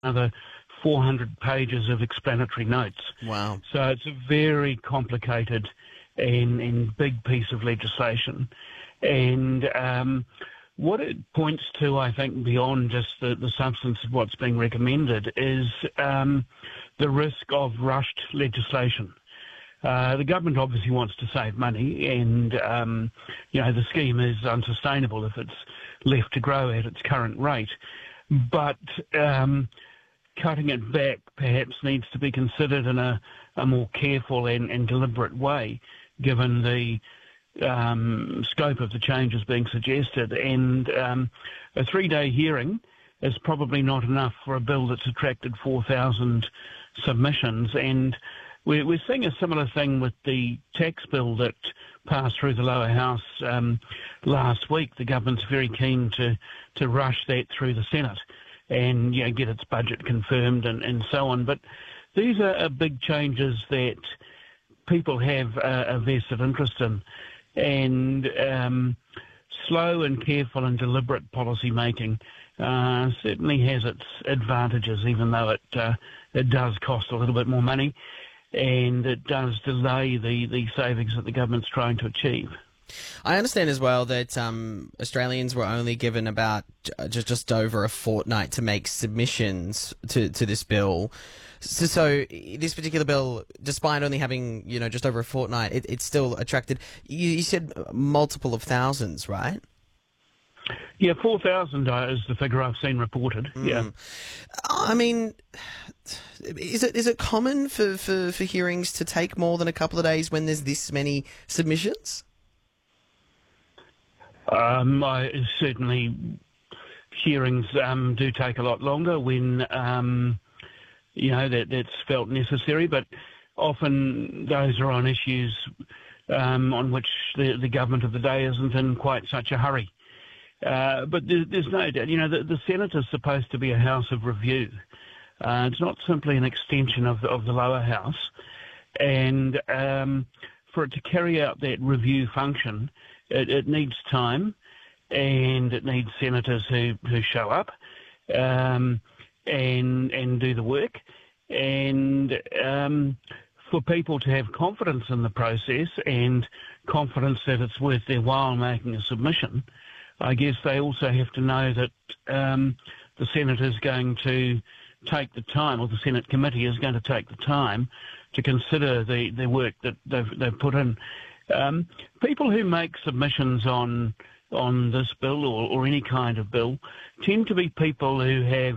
another 400 pages of explanatory notes. Wow. So it's a very complicated and big piece of legislation. And what it points to, I think, beyond just the substance of what's being recommended is the risk of rushed legislation. The government obviously wants to save money, and the scheme is unsustainable if it's left to grow at its current rate. But cutting it back perhaps needs to be considered in a more careful and deliberate way, given the scope of the changes being suggested. And a 3-day hearing is probably not enough for a bill that's attracted 4,000 submissions. And we're seeing a similar thing with the tax bill that passed through the lower house last week. The government's very keen to rush that through the Senate and get its budget confirmed and so on. But these are big changes that people have a vested interest in. And slow and careful and deliberate policy making certainly has its advantages, even though it does cost a little bit more money, and it does delay the savings that the government's trying to achieve. I understand as well that Australians were only given about just over a fortnight to make submissions to this bill. So this particular bill, despite only having just over a fortnight, it still attracted. You said multiple of thousands, right? Yeah, 4,000 is the figure I've seen reported. Yeah. I mean, is it common for hearings to take more than a couple of days when there's this many submissions? Certainly, hearings do take a lot longer when that's felt necessary, but often those are on issues on which the government of the day isn't in quite such a hurry. But there's no doubt, the Senate is supposed to be a house of review. It's not simply an extension of the lower house. And for it to carry out that review function, it needs time, and it needs senators who show up and do the work, and for people to have confidence in the process and confidence that it's worth their while making a submission. I guess they also have to know that the Senate is going to take the time, or the Senate committee is going to take the time to consider the work that they've put in. People who make submissions on this bill or any kind of bill tend to be people who have,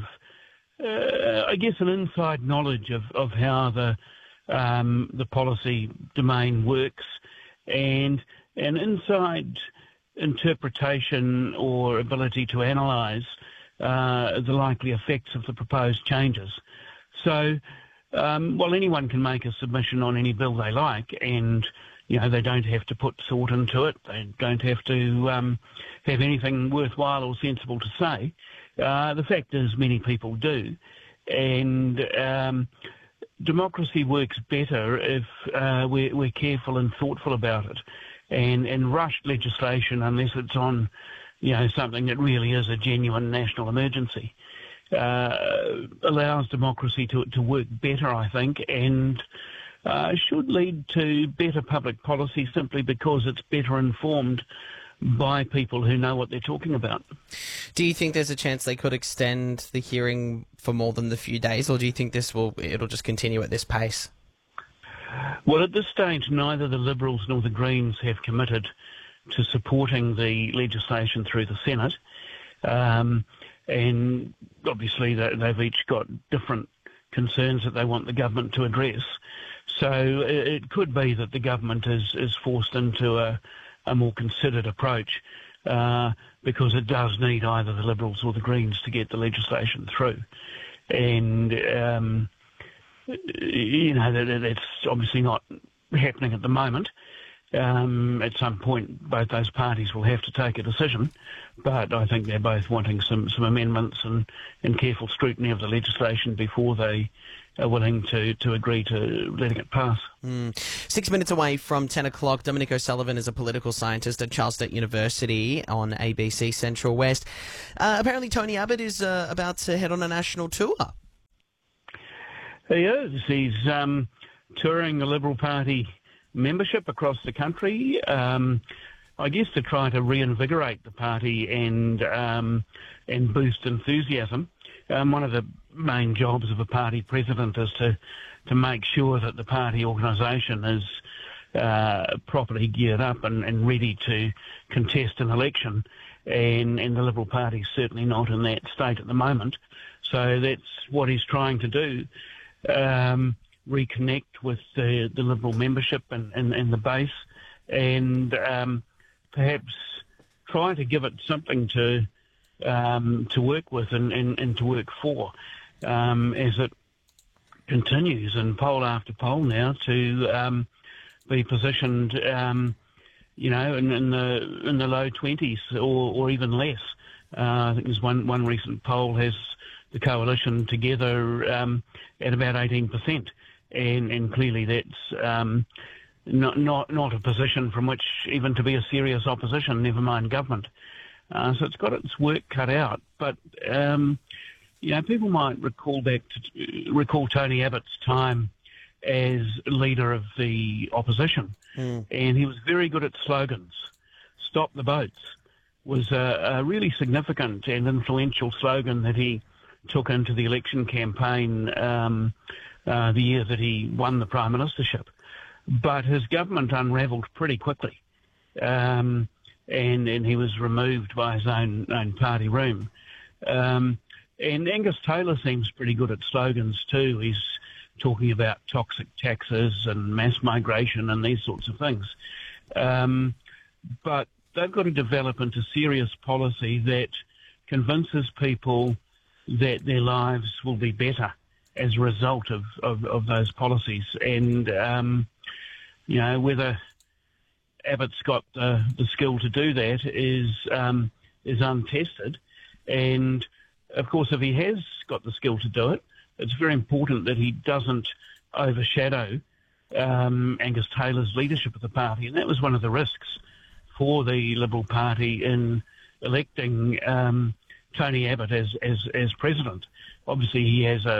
I guess, an inside knowledge of how the policy domain works, and an inside interpretation or ability to analyse the likely effects of the proposed changes. So, while anyone can make a submission on any bill they like, and they don't have to put thought into it, they don't have to have anything worthwhile or sensible to say, the fact is many people do. And democracy works better if we're careful and thoughtful about it. And rushed legislation, unless it's on something that really is a genuine national emergency, allows democracy to work better, I think, and should lead to better public policy simply because it's better informed by people who know what they're talking about. Do you think there's a chance they could extend the hearing for more than the few days, or do you think it'll just continue at this pace? Well, at this stage, neither the Liberals nor the Greens have committed to supporting the legislation through the Senate. And obviously they've each got different concerns that they want the government to address. So it could be that the government is forced into a more considered approach because it does need either the Liberals or the Greens to get the legislation through. And that's obviously not happening at the moment. At some point, both those parties will have to take a decision, but I think they're both wanting some amendments and careful scrutiny of the legislation before they are willing to agree to letting it pass. 6 minutes away from 10 o'clock, Dominic O'Sullivan is a political scientist at Charles State University on ABC Central West. Apparently Tony Abbott is about to head on a national tour. He is. He's touring the Liberal Party membership across the country, I guess to try to reinvigorate the party and boost enthusiasm. One of the main jobs of a party president is to make sure that the party organisation is properly geared up and ready to contest an election, and the Liberal Party is certainly not in that state at the moment. So that's what he's trying to do, reconnect with the Liberal membership and the base, and perhaps try to give it something to work with and to work for as it continues in poll after poll now to be positioned, in the low 20s or even less. I think there's one recent poll has the coalition together at about 18%, and clearly that's not a position from which even to be a serious opposition, never mind government. So it's got its work cut out. But people might recall Tony Abbott's time as leader of the opposition, and he was very good at slogans. Stop the boats was a really significant and influential slogan that he took into the election campaign the year that he won the Prime Ministership. But his government unravelled pretty quickly, and he was removed by his own party room. And Angus Taylor seems pretty good at slogans too. He's talking about toxic taxes and mass migration and these sorts of things. But they've got to develop into serious policy that convinces people that their lives will be better as a result of those policies. And, whether Abbott's got the skill to do that is untested. And, of course, if he has got the skill to do it, it's very important that he doesn't overshadow Angus Taylor's leadership of the party. And that was one of the risks for the Liberal Party in electing Tony Abbott as president. Obviously, he has a